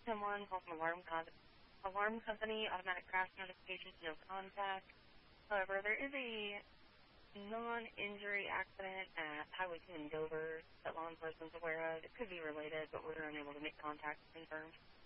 911, call from alarm company, automatic crash notifications, no contact. However, there is a non-injury accident at Highway 2 in Dover that law enforcement's aware of. It could be related, but we're unable to make contact to confirm.